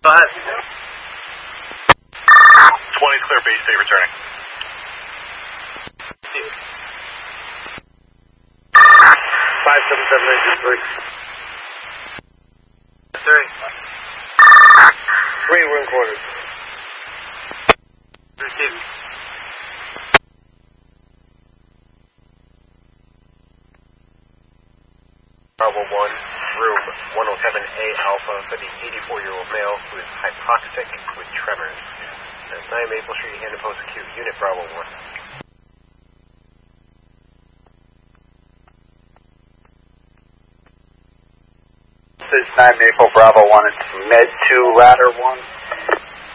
Go ahead. 20 clear, base state returning. 577 engine 3. 3. 3, we're in quarters. Receive. Bravo 1, room 107A Alpha for the 84-year-old male who is hypoxic with tremors. 9 Maple Street, hand and post acute, unit Bravo 1. This is 9 Maple Bravo 1, it's Med 2 Ladder 1.